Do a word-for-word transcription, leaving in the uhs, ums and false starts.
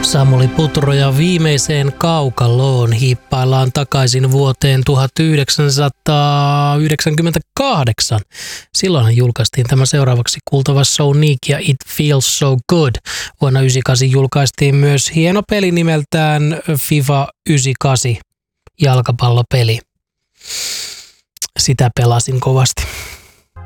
Samuli Putro ja viimeiseen kaukaloon hiippaillaan takaisin vuoteen tuhatyhdeksänsataayhdeksänkymmentäkahdeksan. Silloinhan julkaistiin tämä seuraavaksi kuultava So Unique ja It Feels So Good. Vuonna yhdeksänkymmentäkahdeksan julkaistiin myös hieno peli nimeltään FIFA yhdeksänkymmentäkahdeksan jalkapallopeli. Sitä pelasin kovasti.